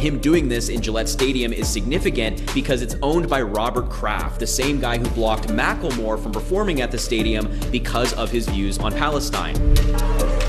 him doing this in Gillette Stadium is significant because it's owned by Robert Kraft, the same guy who blocked Macklemore from performing at the stadium because of his views on Palestine.